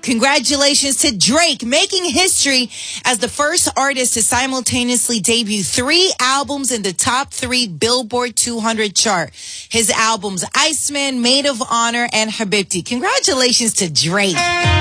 Congratulations to Drake, making history as the first artist to simultaneously debut 3 albums in the top 3 Billboard 200 chart. His albums Iceman, Maid of Honor, and Habibti. Congratulations to Drake.